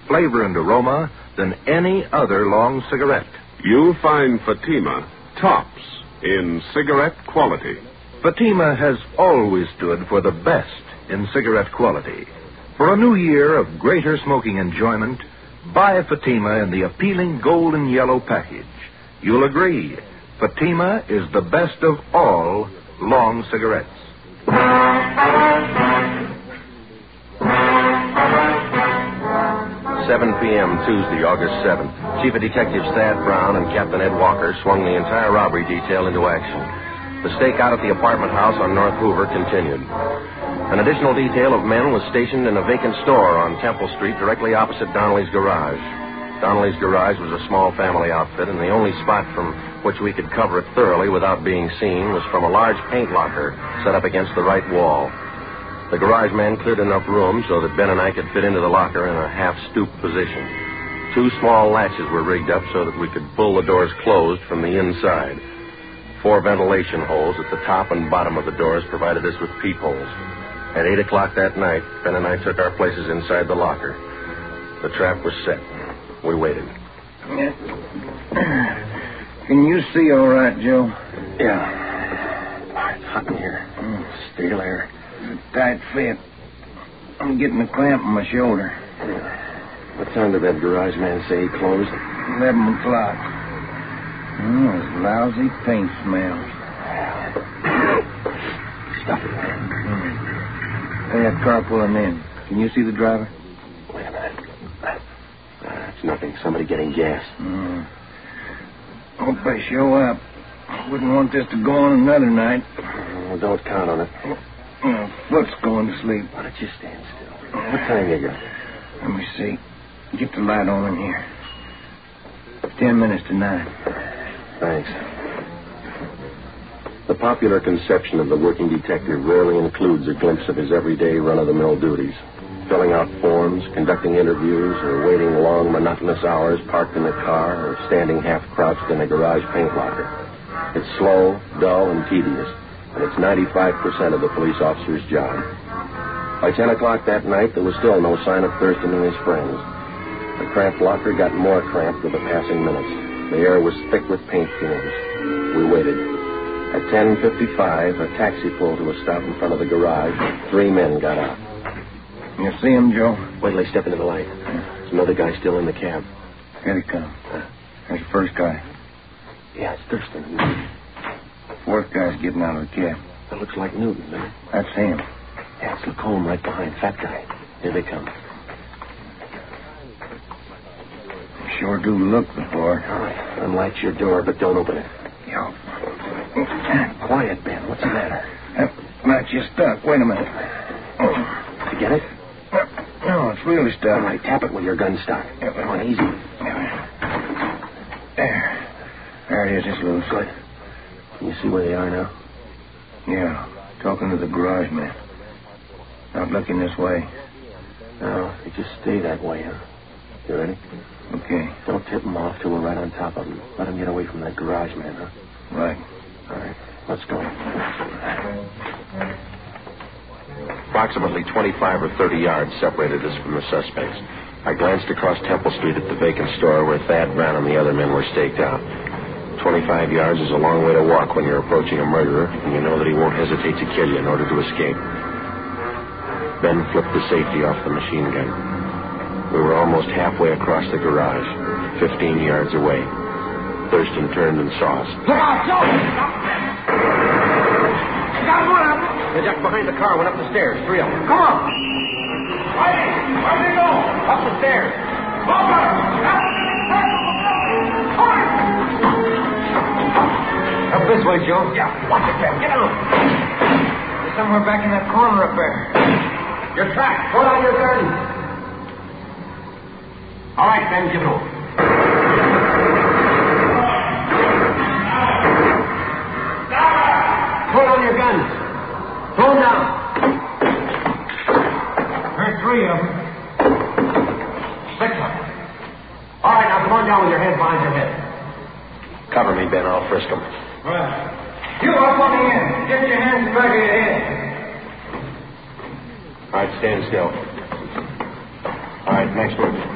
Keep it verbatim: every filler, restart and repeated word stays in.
flavor and aroma than any other long cigarette. You'll find Fatima tops in cigarette quality. Fatima has always stood for the best in cigarette quality. For a new year of greater smoking enjoyment, buy Fatima in the appealing golden yellow package. You'll agree, Fatima is the best of all long cigarettes. seven p.m. Tuesday, August seventh. Chief of Detectives Thad Brown and Captain Ed Walker swung the entire robbery detail into action. The stakeout at the apartment house on North Hoover continued. An additional detail of men was stationed in a vacant store on Temple Street directly opposite Donnelly's garage. Donnelly's garage was a small family outfit, and the only spot from which we could cover it thoroughly without being seen was from a large paint locker set up against the right wall. The garage man cleared enough room so that Ben and I could fit into the locker in a half-stoop position. Two small latches were rigged up so that we could pull the doors closed from the inside. Four ventilation holes at the top and bottom of the doors provided us with peepholes. At eight o'clock that night, Ben and I took our places inside the locker. The trap was set. We waited. Can you see all right, Joe? Yeah. It's hot in here. Mm, stale air. It's a tight fit. I'm getting a clamp on my shoulder. What time did that garage man say he closed? Eleven o'clock. Oh, it's lousy paint smell. Stop it, man. Mm. Hey, that car pulling in. Can you see the driver? Wait a minute. Uh, it's nothing. Somebody getting gas. Mm. Hope they show up. Wouldn't want this to go on another night. Well, don't count on it. Oh, foot's going to sleep. Why don't you stand still? What time you got? Let me see. Get the light on in here. Ten minutes to nine. Thanks. The popular conception of the working detective rarely includes a glimpse of his everyday run-of-the-mill duties. Filling out forms, conducting interviews, or waiting long, monotonous hours parked in a car or standing half-crouched in a garage paint locker. It's slow, dull, and tedious, and it's ninety-five percent of the police officer's job. By ten o'clock that night, there was still no sign of Thurston and his friends. The cramped locker got more cramped with the passing minutes. The air was thick with paint fumes. We waited. At ten fifty-five, a taxi pulled to a stop in front of the garage. Three men got out. You see him, Joe? Wait till they step into the light. There's another guy still in the cab. Here he comes. There's the first guy. Yeah, it's Thurston. Fourth guy's getting out of the cab. That looks like Newton, man. That's him. Yeah, it's Lacombe right behind. Fat guy. Here they come. Sure do look the part. All right. Unlight your door, but don't open it. Yeah. Quiet, Ben. What's the matter? That latch is stuck. Wait a minute. Did you get it? No, it's really stuck. All right, tap it with your gun stock. Come on, easy. There. There it is. It's loose. Good. Can you see where they are now? Yeah. Talking to the garage man. Not looking this way. No, they just stay that way, huh? You ready? Okay. Don't tip them off till we're right on top of them. Let them get away from that garage man, huh? Right. All right. Let's go. Approximately twenty-five or thirty yards separated us from the suspects. I glanced across Temple Street at the vacant store where Thad Brown and the other men were staked out. Twenty-five yards is a long way to walk when you're approaching a murderer, and you know that he won't hesitate to kill you in order to escape. Ben flipped the safety off the machine gun. We were almost halfway across the garage, fifteen yards away. Thurston turned and saw us. Look out, Joe! I got one of them. They ducked behind the car, went up the stairs. Three of them. Come on. Where'd they go? Up the stairs. Over! Up this way, Joe. Yeah, watch it, Ben. Get out. They're somewhere back in that corner up there. You're trapped. Hold on your gun. All right, Ben, give it over. Hold on your guns. Hold them down. Heard three of them. Six of them. All right, now come on down with your head behind your head. Cover me, Ben. I'll frisk them. Right. You up on the end. Get your hands back of your head. All right, stand still. All right, next one.